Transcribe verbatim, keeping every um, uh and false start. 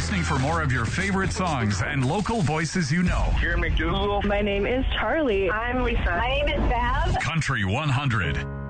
listening for more of your favorite songs and local voices you know. Here, McDougal. My name is Charlie. I'm Lisa. My name is Val. Country one hundred.